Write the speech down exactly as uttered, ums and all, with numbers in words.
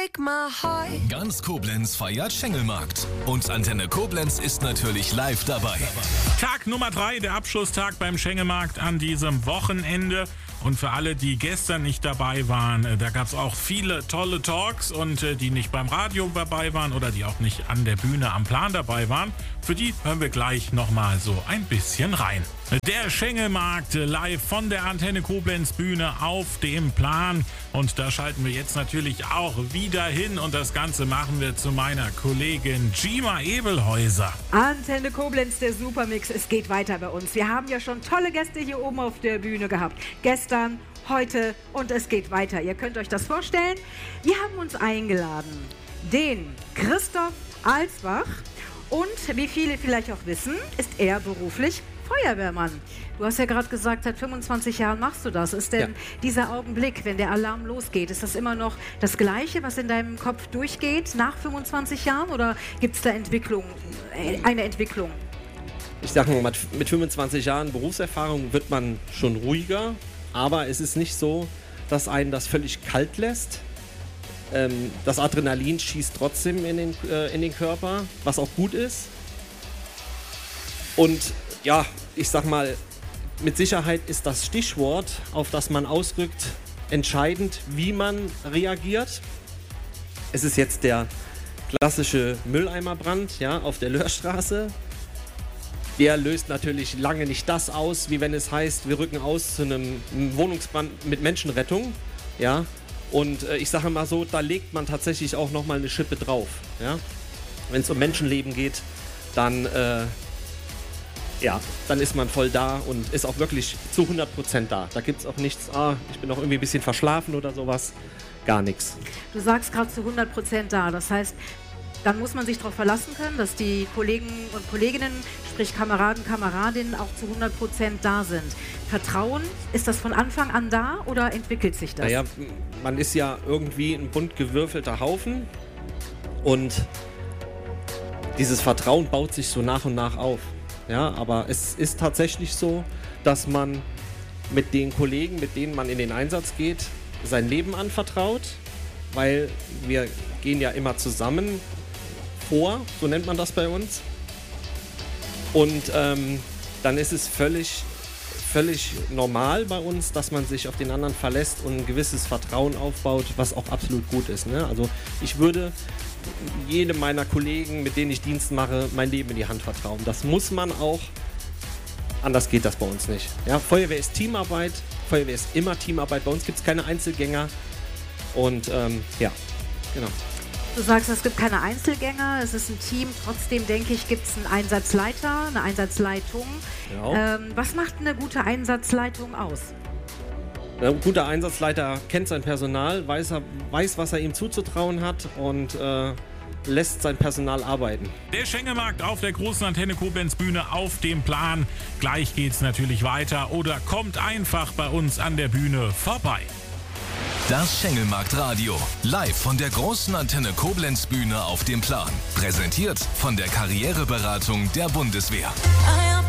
break my heart. Ganz Koblenz feiert Schengelmarkt. Und Antenne Koblenz ist natürlich live dabei. Tag Nummer drei, der Abschlusstag beim Schengelmarkt an diesem Wochenende. Und für alle, die gestern nicht dabei waren, da gab es auch viele tolle Talks und die nicht beim Radio dabei waren oder die auch nicht an der Bühne am Plan dabei waren, für die hören wir gleich nochmal so ein bisschen rein. Der Schengelmarkt live von der Antenne Koblenz Bühne auf dem Plan. Und da schalten wir jetzt natürlich auch wieder hin und das Ganze machen wir zu meiner Kollegin Gima Ebelhäuser. Antenne Koblenz, der Supermix, es geht weiter bei uns. Wir haben ja schon tolle Gäste hier oben auf der Bühne gehabt. Gestern, heute und es geht weiter. Ihr könnt euch das vorstellen. Wir haben uns eingeladen, den Christoph Alsbach. Und wie viele vielleicht auch wissen, ist er beruflich Feuerwehrmann. Du hast ja gerade gesagt, seit fünfundzwanzig Jahren machst du das. Ist denn ja. dieser Augenblick, wenn der Alarm losgeht, ist das immer noch das Gleiche, was in deinem Kopf durchgeht nach fünfundzwanzig Jahren oder gibt es da Entwicklung, äh, eine Entwicklung? Ich sage mal, mit fünfundzwanzig Jahren Berufserfahrung wird man schon ruhiger, aber es ist nicht so, dass einen das völlig kalt lässt. Ähm, das Adrenalin schießt trotzdem in den, äh, in den Körper, was auch gut ist. Und ja, ich sag mal, mit Sicherheit ist das Stichwort, auf das man ausrückt, entscheidend, wie man reagiert. Es ist jetzt der klassische Mülleimerbrand, ja, auf der Löhrstraße. Der löst natürlich lange nicht das aus, wie wenn es heißt, wir rücken aus zu einem Wohnungsbrand mit Menschenrettung, ja. Und äh, ich sage mal so, da legt man tatsächlich auch nochmal eine Schippe drauf, ja. Wenn es um Menschenleben geht, dann äh, Ja, dann ist man voll da und ist auch wirklich zu hundert Prozent da. Da gibt es auch nichts, ah, ich bin noch irgendwie ein bisschen verschlafen oder sowas. Gar nichts. Du sagst gerade zu hundert Prozent da. Das heißt, dann muss man sich darauf verlassen können, dass die Kollegen und Kolleginnen, sprich Kameraden, Kameradinnen, auch zu hundert Prozent da sind. Vertrauen, ist das von Anfang an da oder entwickelt sich das? Naja, man ist ja irgendwie ein bunt gewürfelter Haufen und dieses Vertrauen baut sich so nach und nach auf. Ja, aber es ist tatsächlich so, dass man mit den Kollegen, mit denen man in den Einsatz geht, sein Leben anvertraut, weil wir gehen ja immer zusammen vor, so nennt man das bei uns. Und ähm, dann ist es völlig, völlig normal bei uns, dass man sich auf den anderen verlässt und ein gewisses Vertrauen aufbaut, was auch absolut gut ist. Ne? Also ich würde jedem meiner Kollegen, mit denen ich Dienst mache, mein Leben in die Hand vertrauen. Das muss man auch. Anders geht das bei uns nicht. Ja, Feuerwehr ist Teamarbeit. Feuerwehr ist immer Teamarbeit. Bei uns gibt es keine Einzelgänger. Und ähm, ja, genau. Du sagst, es gibt keine Einzelgänger. Es ist ein Team. Trotzdem, denke ich, gibt es einen Einsatzleiter, eine Einsatzleitung. Genau. Ähm, was macht eine gute Einsatzleitung aus? Ein guter Einsatzleiter kennt sein Personal, weiß, er, weiß was er ihm zuzutrauen hat und äh, lässt sein Personal arbeiten. Der Schengelmarkt auf der großen Antenne Koblenz Bühne auf dem Plan. Gleich geht's natürlich weiter oder kommt einfach bei uns an der Bühne vorbei. Das Schengelmarkt Radio, live von der großen Antenne Koblenz Bühne auf dem Plan. Präsentiert von der Karriereberatung der Bundeswehr.